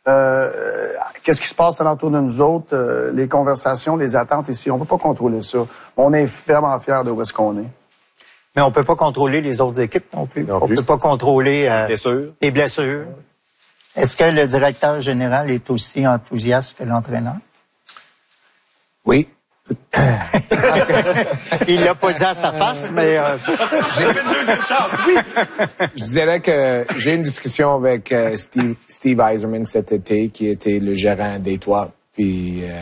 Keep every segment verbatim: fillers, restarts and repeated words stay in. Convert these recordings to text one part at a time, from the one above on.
euh, qu'est-ce qui se passe alentour de nous autres, euh, les conversations, les attentes ici. On peut pas contrôler ça. On est vraiment fiers de où est-ce qu'on est. Mais on peut pas contrôler les autres équipes non plus. Non on plus. peut pas contrôler euh, les blessures. Les blessures. Est-ce que le directeur général est aussi enthousiaste que l'entraîneur? Oui. Il l'a pas dit à sa face, mais... Euh... J'ai fait une deuxième chance, oui! Je dirais que j'ai eu une discussion avec euh, Steve, Steve Yzerman cet été, qui était le gérant des Toits. Puis, euh,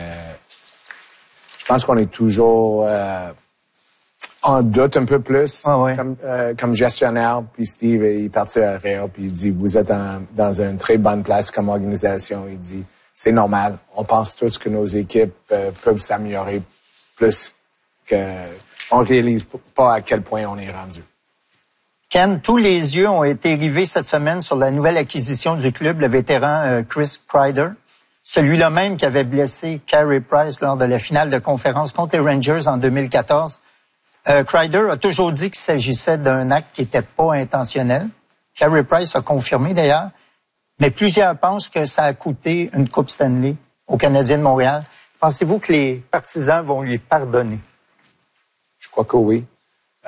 je pense qu'on est toujours euh, en doute un peu plus ah ouais. comme, euh, comme gestionnaire. Puis Steve, il est parti à Réa, puis il dit, vous êtes en, dans une très bonne place comme organisation. Il dit, c'est normal. On pense tous que nos équipes euh, peuvent s'améliorer plus que on réalise pas à quel point on est rendu. Ken, tous les yeux ont été rivés cette semaine sur la nouvelle acquisition du club, le vétéran euh, Chris Kreider. Celui-là même qui avait blessé Carey Price lors de la finale de conférence contre les Rangers en deux mille quatorze. Euh, Kreider a toujours dit qu'il s'agissait d'un acte qui n'était pas intentionnel. Carey Price a confirmé d'ailleurs. Mais plusieurs pensent que ça a coûté une Coupe Stanley aux Canadiens de Montréal. Pensez-vous que les partisans vont lui pardonner? Je crois que oui. Euh,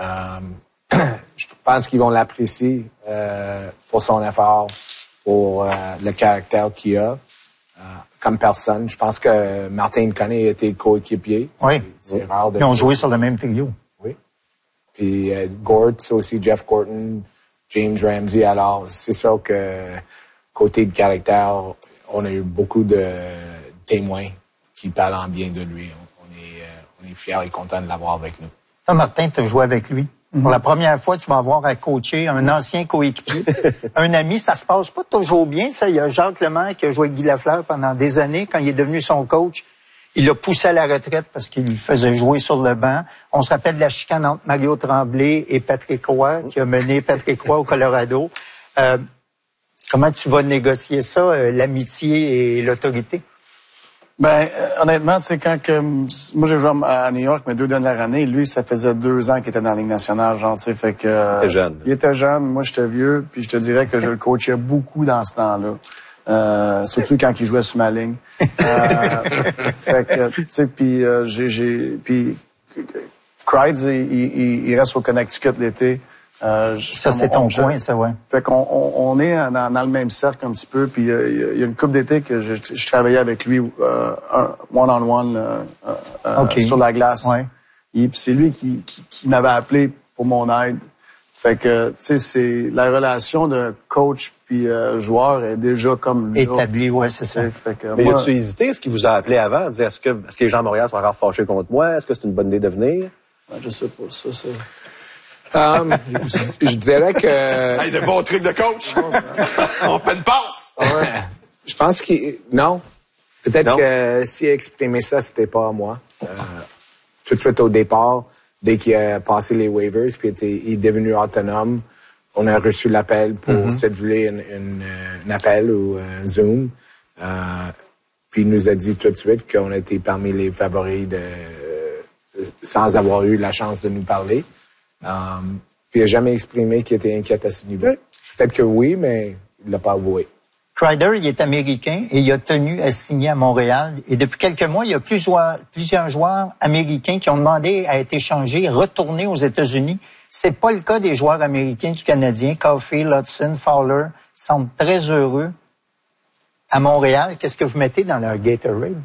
je pense qu'ils vont l'apprécier euh, pour son effort, pour euh, le caractère qu'il a euh, comme personne. Je pense que Martin Koné était coéquipier. Oui. C'est, c'est rare de... Ils ont joué sur le même trio. Oui. Puis euh, Gort, c'est aussi Jeff Gorton, James Ramsey. Alors, c'est sûr que côté de caractère, on a eu beaucoup de témoins qui parlent en bien de lui. On est, euh, on est fiers et contents de l'avoir avec nous. Toi, Martin, tu as joué avec lui. Mm-hmm. Pour la première fois, tu vas avoir à coacher un ancien coéquipier, un ami. Ça se passe pas toujours bien, ça. Il y a Jacques Lemaire qui a joué avec Guy Lafleur pendant des années. Quand il est devenu son coach, il l'a poussé à la retraite parce qu'il lui faisait jouer sur le banc. On se rappelle de la chicane entre Mario Tremblay et Patrick Roy, qui a mené Patrick Roy au Colorado. Euh, comment tu vas négocier ça, euh, l'amitié et l'autorité? Ben, euh, honnêtement, tu sais, quand que, moi j'ai joué à New York mes deux dernières années, lui, ça faisait deux ans qu'il était dans la Ligue nationale, genre, tu sais, fait que... Euh, il était jeune. Il était jeune, moi j'étais vieux, puis je te dirais que je le coachais beaucoup dans ce temps-là. Euh, surtout quand il jouait sur ma ligne. Euh, fait que, tu sais, puis euh, j'ai... j'ai puis Kreids, il, il, il reste au Connecticut l'été. Euh, ça, c'est ton point, ça, ouais. Fait qu'on on, on est dans, dans le même cercle un petit peu. Puis il euh, y, y a une couple d'été que je, je travaillais avec lui euh, un one-on-one euh, euh, okay. sur la glace. Ouais. Et puis c'est lui qui, qui, qui m'avait appelé pour mon aide. Fait que, tu sais, c'est la relation de coach puis euh, joueur est déjà comme... établie, ouais, c'est ça. Fait que, mais moi, as-tu hésité? Est-ce qu'il vous a appelé avant? Dire, est-ce que, est-ce que les gens à Montréal sont encore fâchés contre moi? Est-ce que c'est une bonne idée de venir? Ben, je sais pas, ça, c'est... Um, je, je dirais que... Hey, de bons trucs de coach! On fait une passe! Ouais. Je pense qu'il... Non. Peut-être non. que s'il a exprimé ça, c'était pas à moi. Euh, tout de suite au départ, dès qu'il a passé les waivers, puis il est devenu autonome, on a reçu l'appel pour mm-hmm. céduler une, une, un appel ou un Zoom. Euh, puis il nous a dit tout de suite qu'on était parmi les favoris de, sans avoir eu la chance de nous parler. Um, puis il n'a jamais exprimé qu'il était inquiet à ce niveau. Peut-être que oui, mais il ne l'a pas avoué. Kreider, il est américain et il a tenu à signer à Montréal. Et depuis quelques mois, il y a plusieurs, plusieurs joueurs américains qui ont demandé à être échangés, retournés aux États-Unis. C'est pas le cas des joueurs américains du Canadien. Caulfield, Hudson, Fowler semblent très heureux à Montréal. Qu'est-ce que vous mettez dans leur Gatorade?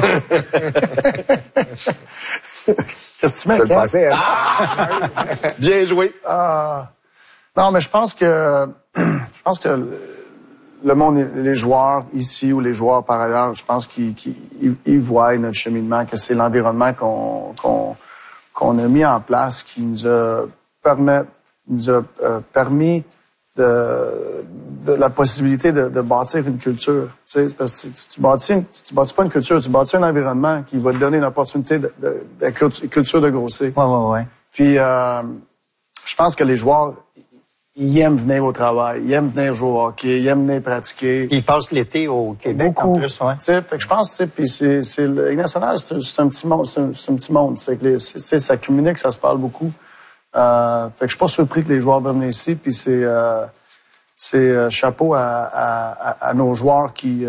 Qu'est-ce que tu mets? Je vais le passer, hein? Ah! Bien joué. Ah. Non, mais je pense que je pense que le monde, les joueurs ici ou les joueurs par ailleurs, je pense qu'ils, qu'ils ils voient notre cheminement, que c'est l'environnement qu'on qu'on qu'on a mis en place qui nous a permis, nous a euh, permis de, de la possibilité de, de bâtir une culture. Tu sais, parce que tu, tu bâtis, une, tu bâtis pas une culture, tu bâtis un environnement qui va te donner une opportunité de, de, de, de culture de grossir. Ouais, ouais, ouais. Puis, euh, je pense que les joueurs, ils aiment venir au travail, ils aiment venir jouer au hockey, ils aiment venir pratiquer. Ils passent l'été au Québec beaucoup, en plus, ouais. Tu sais, fait que je pense, tu sais, puis c'est, c'est le Ligue nationale, c'est, c'est un petit monde, c'est un, c'est un petit monde. Fait que les, c'est, c'est, ça communique, ça se parle beaucoup. Euh, fait que je suis pas surpris que les joueurs viennent ici, puis c'est, euh, c'est euh, chapeau à, à, à, à nos joueurs qui